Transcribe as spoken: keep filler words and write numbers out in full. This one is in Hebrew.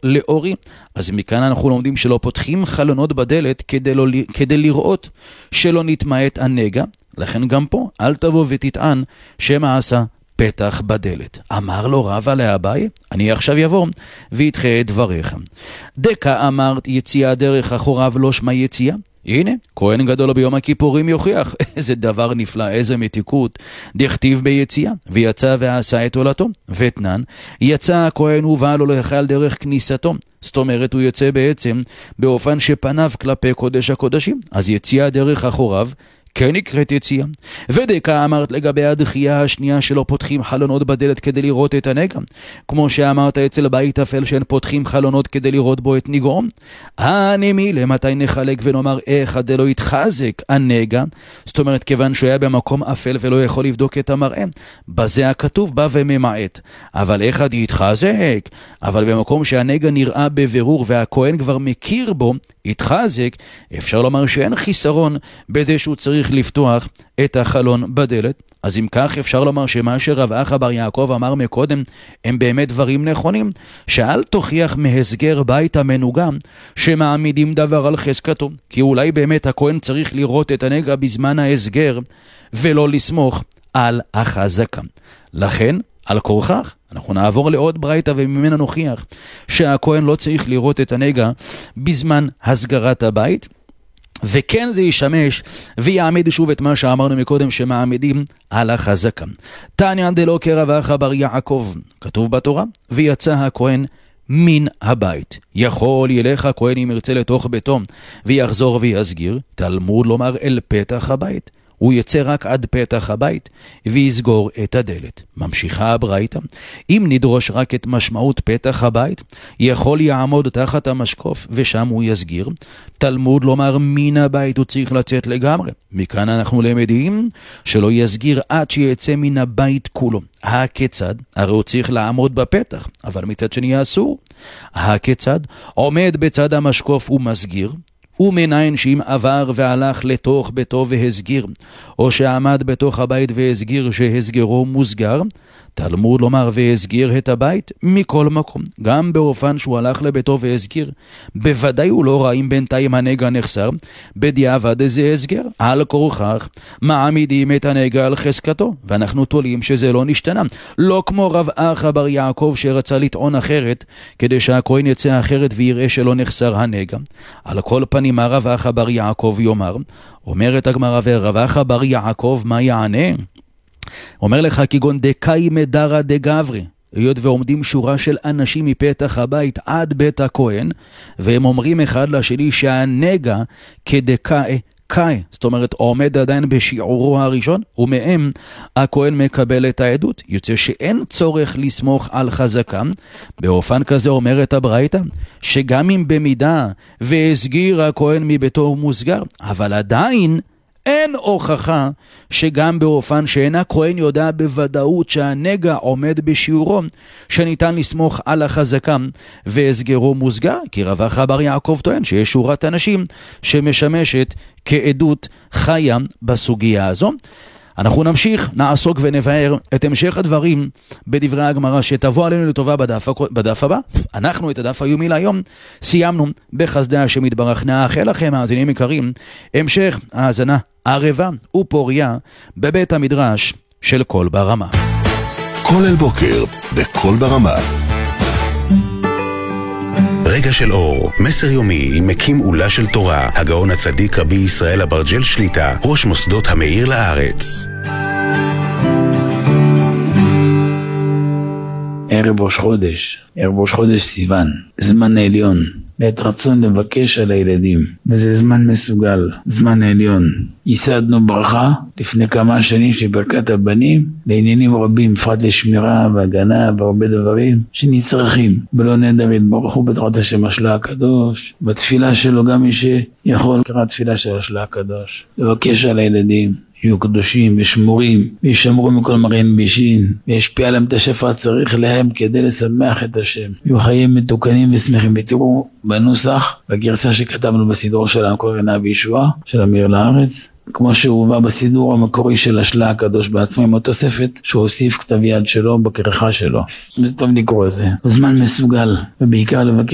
לאורי. אז מכאן אנחנו לומדים שלא פותחים חלונות בדלת כדי, לא, כדי לראות שלא נתמעט הנגע. לכן גם פה אל תבוא ותטען שמה עשה פתח בדלת. אמר לו רבא לאביי, אני עכשיו יבוא וידחה את דבריך. דקה אמרת יציאה דרך אחוריו לא שמה יציאה. הנה, כהן גדול ביום הכיפורים יוכיח. איזה דבר נפלא, איזה מתיקות. דכתיב ביציאה, ויצא ועשה את עולתו. ותנן, יצא הכהן ובא לו להיכל דרך כניסתו. זאת אומרת, הוא יוצא בעצם באופן שפניו כלפי קודש הקודשים. אז יציאה דרך אחוריו כן נקראת יציאה. ודקה אמרת לגבי הדחייה השנייה שלא פותחים חלונות בדלת כדי לראות את הנגע. כמו שאמרת אצל בית אפל שאין פותחים חלונות כדי לראות בו את נגעו. הנמילה, מתי נחלק ונאמר איך עד לא יתחזק הנגע? זאת אומרת, כיוון שהוא היה במקום אפל ולא יכול לבדוק את המראה. בזה הכתוב בא וממעט. אבל איך עד יתחזק? אבל במקום שהנגע נראה בבירור והכהן כבר מכיר בו, יתחזק, אפשר לומר שאין חיסרון בזה שהוא צריך לפתוח את החלון בדלת. אז אם כך אפשר לומר שמה שרב אחא בר יעקב אמר מקודם הם באמת דברים נכונים, שאל תוכיח מהסגר בית המנוגע שמעמידים דבר על חזקתו, כי אולי באמת הכהן צריך לראות את הנגע בזמן ההסגר ולא לסמוך על החזקה. לכן על כורכך אנחנו נעבור לעוד ברייתא וממנה נוכיח שהכהן לא צריך לראות את הנגע בזמן הסגרת הבית, וכן זה ישמש ויעמיד שוב את מה שאמרנו מקודם שמעמידים על החזקה. תניא דלא כרב אחא בר יעקב, כתוב בתורה, ויצא הכהן מן הבית. יכול ילך הכהן אם ירצה לתוך ביתו ויחזור ויסגיר, תלמוד לומר אל פתח הבית. הוא יצא רק עד פתח הבית ויסגור את הדלת. ממשיכה הברייתא, אם נדרוש רק את משמעות פתח הבית, יכול יעמוד תחת המשקוף ושם הוא יסגיר. תלמוד לומר מן הבית הוא צריך לצאת לגמרי. מכאן אנחנו למדים שלא יסגיר עד שיצא מן הבית כולו. הכיצד? הרי הוא צריך לעמוד בפתח, אבל מצד שני אסור. הכיצד? עומד בצד המשקוף ומסגיר. ומניין שאם עבר והלך לתוך ביתו והסגיר, או שעמד בתוך הבית והסגיר שהסגרו מוסגר, תלמוד לומר והסגיר את הבית מכל מקום, גם באופן שהוא הלך לביתו והסגיר. בוודאי הוא לא ראה אם בינתיים הנגע נחסר, בדיעבד איזה הסגר. על כורכך מעמידים את הנגע על חזקתו, ואנחנו תולים שזה לא נשתנה. לא כמו רב אחא בר יעקב שרצה לטעון אחרת, כדי שהכהן יצא אחרת ויראה שלא נחסר הנגע. על כל פנים הרב אחא בר יעקב יאמר, אומרת הגמרא ורב אחא בר יעקב מה יענה? אומר לך כגון דקאי מדרא דגברי, היות ועומדים שורה של אנשים מפתח הבית עד בית הכהן, והם אומרים אחד לשני שהנגע כדקאי קאי, זאת אומרת עומד עדיין בשיעורו הראשון, ומהם הכהן מקבל את העדות. יוצא שאין צורך לסמוך על חזקה. באופן כזה אומרת הברייתא שגם אם במידה והסגיר הכהן מביתו מוסגר, אבל עדיין אין הוכחה שגם באופן שאין הכהן יודע בוודאות שהנגע עומד בשיעורו, שניתן לסמוך על החזקה והסגרו מוסגר, כי רב אחא בר יעקב טוען שיש שורת אנשים שמשמשת כעדות חיה בסוגיה הזו. אנחנו נמשיך, נעסוק ונבהר את המשך הדברים בדברי הגמרא שתבוא עלינו לטובה בדף, בדף הבא. אנחנו את הדף היומי להיום סיימנו בחסדי השם יתברך. נאחל לכם מאזינים יקרים המשך האזנה ערבה ופוריה בבית המדרש של קול ברמה. כל אל בוקר בקול ברמה. רגע של אור, מסר יומי עם מקים עולה של תורה, הגאון הצדיק רבי ישראל אברג'ל שליטה, ראש מוסדות המאיר לארץ. ערב ראש חודש, ערב ראש חודש סיוון, זמן העליון, בעת רצון לבקש על הילדים, וזה זמן מסוגל, זמן העליון. ייסדנו ברכה לפני כמה שנים של ברכת הבנים לעניינים רבים, בפרט לשמירה והגנה והרבה דברים שנצרכים, ולא נדע ויתברכו בתורת השם השלה הקדוש, בתפילה שלו גם מי שיכול קרא תפילה של השלה הקדוש, לבקש על הילדים יהיו קדושים ושמורים וישמרו מכל מרעין בישין, וישפיע עליהם את השפע הצריך להם כדי לשמח את השם, יהיו חיים מתוקנים ושמחים. ותראו בנוסח בגרסה שכתבנו בסידור של המקור עינה וישועה של המאיר לארץ, כמו שהוא הובא בסידור המקורי של השלה הקדוש בעצמו, עם התוספת שהוא הוסיף כתב יד שלו בכריכה שלו. זה טוב לקרוא את זה. בזמן מסוגל, ובעיקר לבקש